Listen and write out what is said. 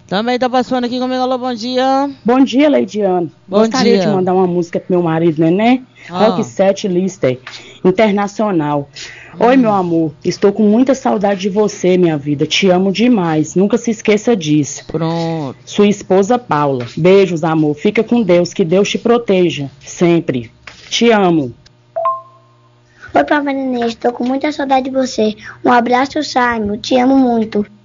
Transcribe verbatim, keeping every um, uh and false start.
Também tá passando aqui comigo. Alô, bom dia. Bom dia, Leidiane. Bom Gostaria dia. de mandar uma música pro meu marido, Neném. Ah. Rock sete Lister, Internacional. Hum. Oi, meu amor. Estou com muita saudade de você, minha vida. Te amo demais. Nunca se esqueça disso. Pronto. Sua esposa, Paula. Beijos, amor. Fica com Deus. Que Deus te proteja. Sempre. Te amo. Oi, papai Neném. Estou com muita saudade de você. Um abraço, Simon. Te amo muito.